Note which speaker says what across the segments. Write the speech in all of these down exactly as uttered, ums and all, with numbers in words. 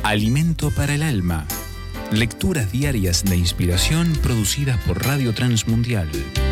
Speaker 1: Alimento para el alma. Lecturas diarias de inspiración producidas por Radio Transmundial.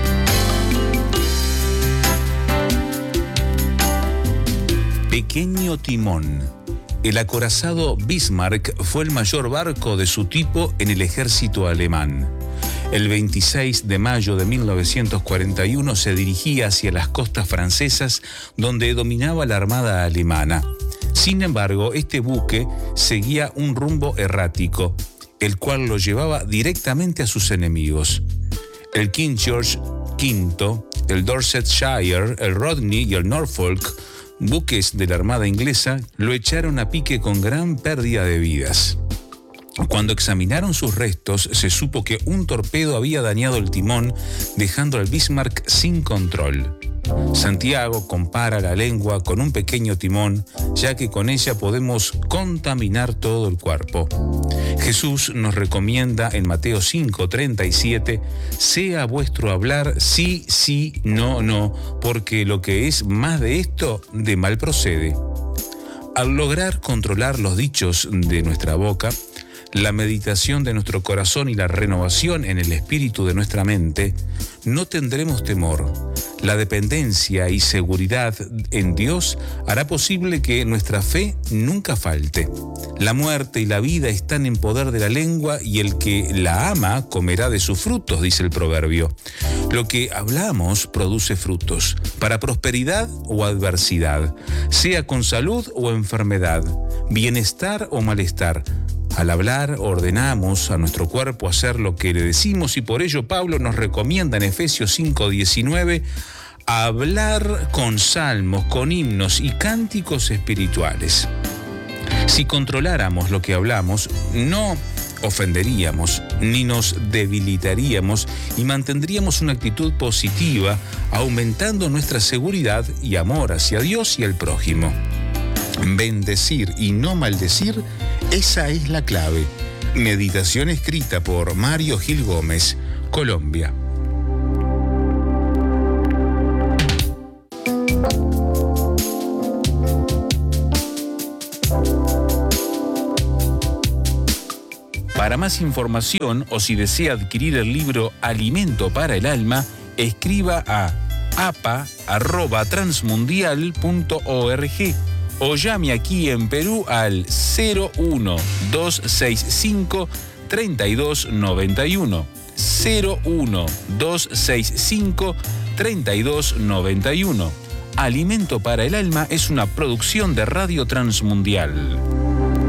Speaker 1: Pequeño timón. El acorazado Bismarck fue el mayor barco de su tipo en el ejército alemán. El veintiséis de mayo de mil novecientos cuarenta y uno se dirigía hacia las costas francesas, donde dominaba la armada alemana. Sin embargo, este buque seguía un rumbo errático, el cual lo llevaba directamente a sus enemigos. El King George quinto, el Dorsetshire, el Rodney y el Norfolk, buques de la Armada inglesa, lo echaron a pique con gran pérdida de vidas. Cuando examinaron sus restos, se supo que un torpedo había dañado el timón, dejando al Bismarck sin control. Santiago compara la lengua con un pequeño timón, ya que con ella podemos contaminar todo el cuerpo. Jesús nos recomienda en Mateo cinco treinta y siete, sea vuestro hablar sí, sí, no, no, porque lo que es más de esto, de mal procede. Al lograr controlar los dichos de nuestra boca, la meditación de nuestro corazón y la renovación en el espíritu de nuestra mente, no tendremos temor. La dependencia y seguridad en Dios hará posible que nuestra fe nunca falte. La muerte y la vida están en poder de la lengua y el que la ama comerá de sus frutos, dice el proverbio. Lo que hablamos produce frutos, para prosperidad o adversidad, sea con salud o enfermedad, bienestar o malestar. Al hablar, ordenamos a nuestro cuerpo hacer lo que le decimos y por ello Pablo nos recomienda en Efesios cinco diecinueve hablar con salmos, con himnos y cánticos espirituales. Si controláramos lo que hablamos, no ofenderíamos ni nos debilitaríamos y mantendríamos una actitud positiva, aumentando nuestra seguridad y amor hacia Dios y el prójimo. Bendecir y no maldecir, esa es la clave. Meditación escrita por Mario Gil Gómez, Colombia. Para más información o si desea adquirir el libro Alimento para el Alma, escriba a apa arroba transmundial punto org o llame aquí en Perú al cero uno dos seis cinco treinta y dos noventa y uno. cero uno dos seis cinco treinta y dos noventa y uno. Alimento para el Alma es una producción de Radio Transmundial.